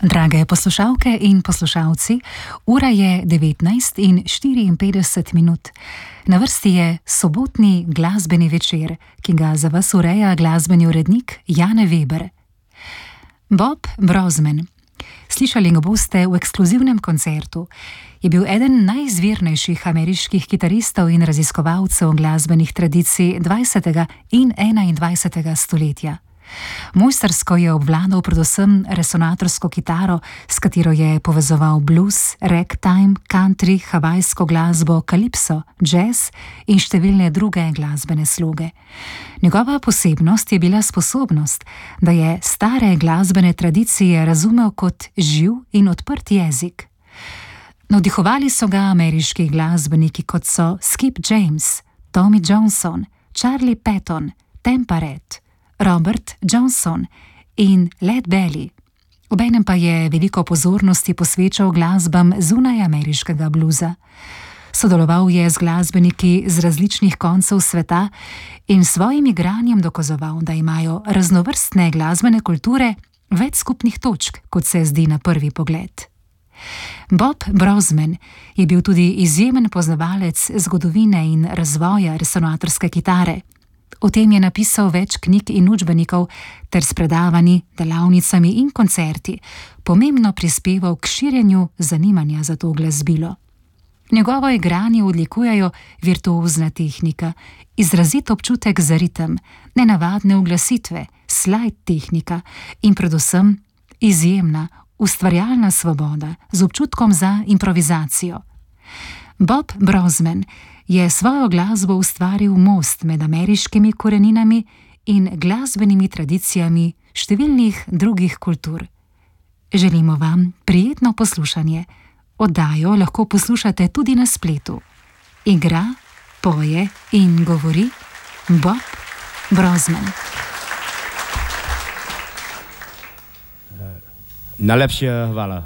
Drage poslušalke in poslušalci, ura je 19:54. Na vrsti je sobotni glasbeni večer, ki ga za vas ureja glasbeni urednik Jane Weber. Bob Brosman, slišali ga boste v ekskluzivnem koncertu, je bil eden najizvirnejših ameriških kitaristov in raziskovalcev glasbenih tradicij 20. in 21. stoletja. Mojstrsko je obvladal predvsem resonatorsko kitaro, s katero je povezoval blues, ragtime, country, havajsko glasbo, kalipso, jazz in številne druge glasbene sloge. Njegova posebnost je bila sposobnost, da je stare glasbene tradicije razumel kot živ in odprt jezik. Navdihovali so ga ameriški glasbeniki, kot so Skip James, Tommy Johnson, Charlie Patton, Temperate, Robert Johnson in Led Belly. Obenem pa je veliko pozornosti posvečal glasbam zunaj ameriškega bluza. Sodeloval je z glasbeniki z različnih koncev sveta in s svojim igranjem dokazoval, da imajo raznovrstne glasbene kulture več skupnih točk, kot se zdi na prvi pogled. Bob Brosman je bil tudi izjemen poznavalec zgodovine in razvoja resonatorske kitare. O tem je napisal več knjig in učbenikov ter s predavanji, delavnicami in koncerti pomembno prispeval k širjenju zanimanja za to glasbilo. Njegovo igranje odlikujejo virtuozna tehnika, izrazit občutek za ritem, nenavadne uglasitve, slide tehnika in predvsem izjemna, ustvarjalna svoboda z občutkom za improvizacijo. Bob Brosman je svojo glasbo ustvaril most med ameriškimi koreninami in glasbenimi tradicijami številnih drugih kultur. Želimo vam prijetno poslušanje. Oddajo lahko poslušate tudi na spletu. Igra, poje in govori Bob Brosman. Najlepša hvala.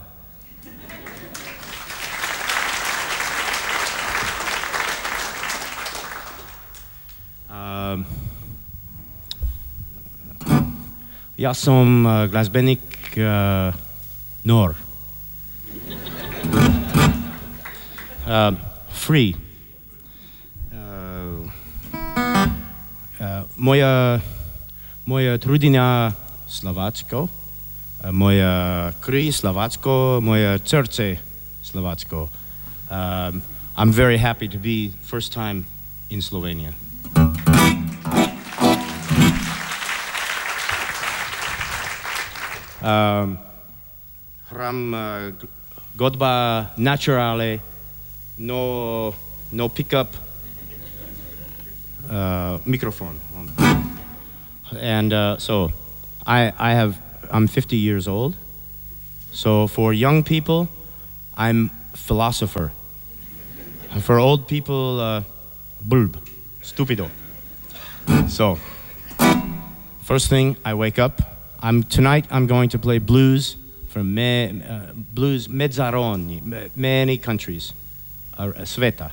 Jaz sem glasbenik nor. Free. Moja trudinja slovačko, moja kri slovačko, moja srce slovačko. I'm very happy to be first time in Slovenia. Hram godba naturale, no pickup, microphone. And so I'm 50 years old. So for young people, I'm philosopher. For old people, bulb, stupido. So first thing, I wake up. Tonight I'm going to play blues from blues mezzaroni, many countries, sveta.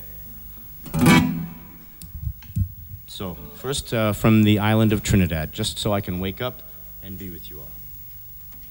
So first from the island of Trinidad, just so I can wake up and be with you all.